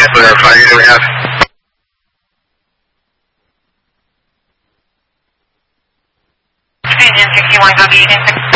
verify you we have. Engine 61, go to Union 6.